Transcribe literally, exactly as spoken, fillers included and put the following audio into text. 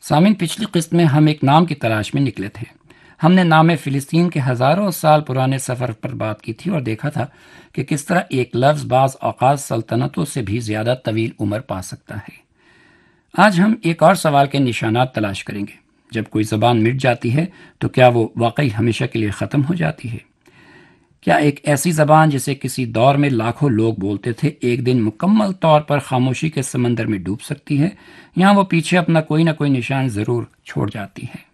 सामिन, पिछली किस्त में हम एक नाम की तलाश में निकले थे। हमने नाम फ़िलिस्तीन के हज़ारों साल पुराने सफ़र पर बात की थी और देखा था कि किस तरह एक लफ्ज़ बाज़ औक़ात सल्तनतों से भी ज़्यादा तवील उम्र पा सकता है। आज हम एक और सवाल के निशानात तलाश करेंगे। जब कोई ज़बान मिट जाती है तो क्या वो वाकई हमेशा के लिए ख़त्म हो जाती है? क्या एक ऐसी ज़बान जिसे किसी दौर में लाखों लोग बोलते थे एक दिन मुकम्मल तौर पर खामोशी के समंदर में डूब सकती है, या वो पीछे अपना कोई ना कोई निशान ज़रूर छोड़ जाती है?